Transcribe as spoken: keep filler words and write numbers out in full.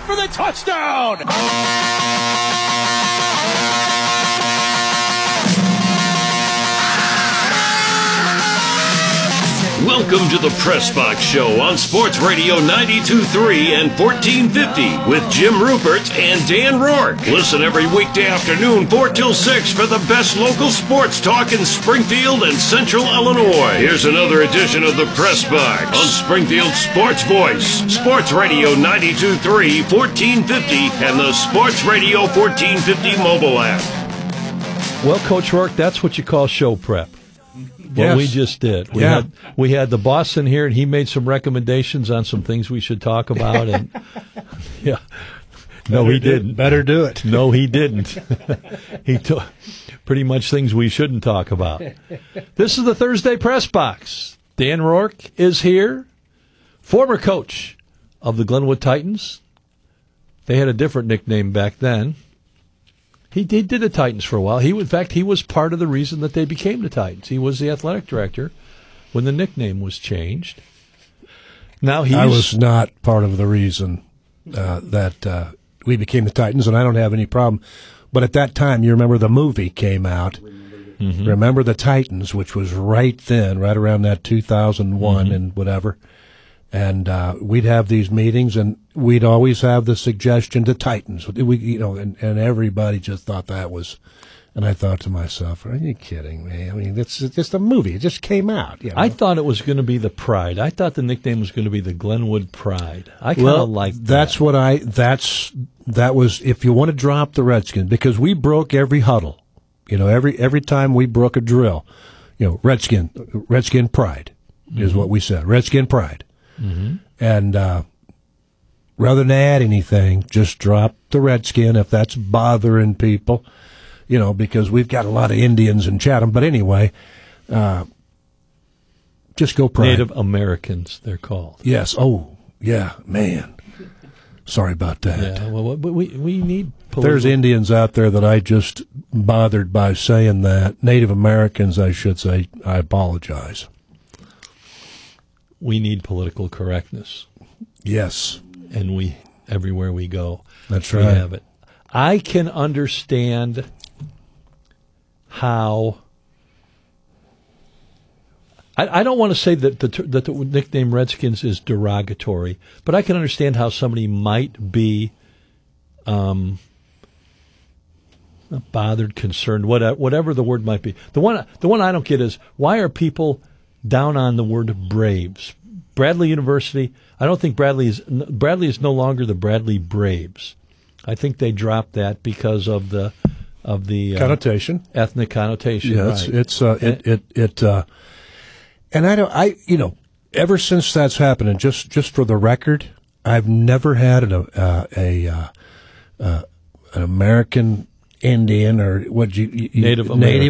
for the touchdown! Welcome to the Press Box Show on Sports Radio ninety-two point three and fourteen fifty with Jim Rupert and Dan Rourke. Listen every weekday afternoon, four till six, for the best local sports talk in Springfield and Central Illinois. Here's another edition of the Press Box on Springfield's Sports Voice, Sports Radio ninety-two point three, fourteen fifty, and the Sports Radio fourteen fifty mobile app. Well, Coach Rourke, that's what you call show prep. What yes. we just did. We yeah. had we had the boss in here, and he made some recommendations on some things we should talk about. And yeah, no, better he do, didn't. Better do it. No, he didn't. He took pretty much things we shouldn't talk about. This is the Thursday Press Box. Dan Rourke is here, former coach of the Glenwood Titans. They had a different nickname back then. He did, did the Titans for a while. He, in fact, he was part of the reason that they became the Titans. He was the athletic director when the nickname was changed. Now he's, I was not part of the reason uh, that uh, we became the Titans, and I don't have any problem. But at that time, you remember the movie came out. Mm-hmm. Remember the Titans, which was right then, right around that two thousand one mm-hmm. and whatever. And uh, we'd have these meetings, and we'd always have the suggestion to Titans. We, you know, and, and everybody just thought that was. And I thought to myself, "Are you kidding me? I mean, it's just a movie. It just came out." You know? I thought it was going to be the Pride. I thought the nickname was going to be the Glenwood Pride. I kind of well, liked that. That's what I. That's that was. If you want to drop the Redskins, because we broke every huddle. You know, every every time we broke a drill, you know, Redskin, Redskin Pride mm-hmm. is what we said. Redskin Pride. Mm-hmm. And uh, rather than add anything, just drop the Redskin if that's bothering people, you know, because we've got a lot of Indians in Chatham. But anyway, uh, just go Pride. Native Americans, they're called. Yes. Oh, yeah, man. Sorry about that. Yeah, well, we, we need political. There's Indians out there that I just bothered by saying that. Native Americans, I should say. I apologize. We need political correctness. Yes. And we, everywhere we go, that's we right. have it. I can understand how, I, I don't want to say that the, that the nickname Redskins is derogatory, but I can understand how somebody might be um, bothered, concerned, whatever, whatever the word might be. The one, the one I don't get is, why are people down on the word Braves? Bradley University, I don't think Bradley is Bradley is no longer the Bradley Braves. I think they dropped that because of the of the uh, connotation, ethnic connotation. Yeah, right. it's it's uh, it it it uh, and I don't I you know ever since that's happened, and just just for the record, I've never had an, uh, a uh, uh, an American Indian or what you, you Native Native